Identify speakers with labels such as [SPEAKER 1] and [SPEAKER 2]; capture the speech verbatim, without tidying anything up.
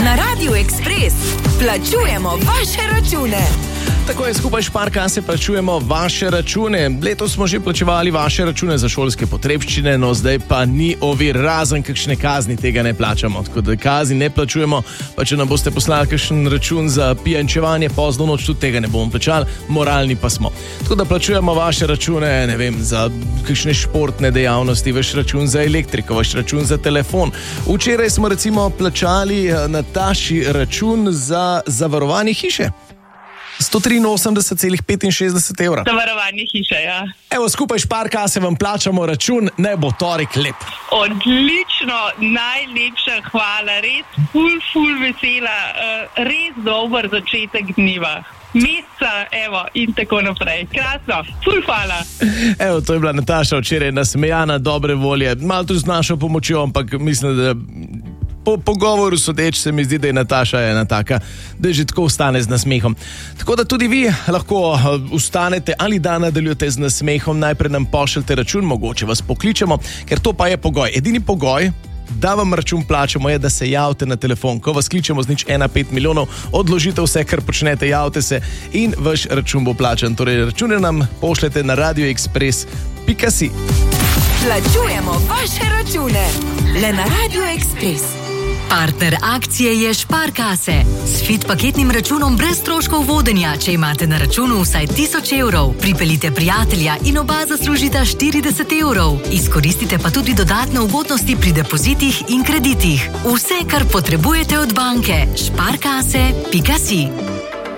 [SPEAKER 1] Na Radiu Ekspres plačujemo vaše račune.
[SPEAKER 2] Tako je, skupaj Šparkase plačujemo vaše račune. Letos smo že plačevali vaše račune za šolske potrebščine, no zdaj pa ni ovir, razen kakšne kazni tega ne plačamo. Tako da kazni ne plačujemo, pa če nam boste poslali kakšen račun za pijančevanje pozno noč, tudi tega ne bomo plačali, moralni pa smo. Tako da plačujemo vaše račune, ne vem, za kakšne športne dejavnosti, vaš račun za elektriko, vaš račun za telefon. Včeraj smo recimo plačali Nataši račun za zavarovanje hiše. sto triinosemdeset celih petinšestdeset evra.
[SPEAKER 3] Zavarovanje hiše, ja.
[SPEAKER 2] Evo, skupaj Šparkase vam plačamo račun, naj bo torek lep.
[SPEAKER 3] Odlično, najlepša hvala, res ful, ful vesela, uh, res dober začetek dneva. Meseca, evo, in tako naprej. Krasno, ful hvala.
[SPEAKER 2] Evo, to je bila Nataša včeraj nasmejana, dobre volje, malo tudi z našo pomočjo, ampak mislim, da po pogovoru sodeč se mi zdi, da je Nataša ena taka, da že tako ustane z nasmehom. Tako da tudi vi lahko ustanete ali da nadaljujete z nasmehom, najprej nam pošljete račun, mogoče vas pokličemo, ker to pa je pogoj. Edini pogoj, da vam račun plačamo, je, da se javite na telefon. Ko vas kličemo z nič ena pet milijonov, odložite vse, kar počnete, javite se in vaš račun bo plačan. Torej, račune nam pošljete na radio ekspres pika si.
[SPEAKER 1] Plačujemo vaše račune le na Radio Ekspres. Partner akcije je Šparkase. S Fit paketnim računom brez stroškov vodenja, če imate na računu vsaj tisoč evrov. Pripeljite prijatelja in oba zaslužita štirideset evrov. Izkoristite pa tudi dodatne ugodnosti pri depozitih in kreditih. Vse, kar potrebujete od banke. Šparkase pika si.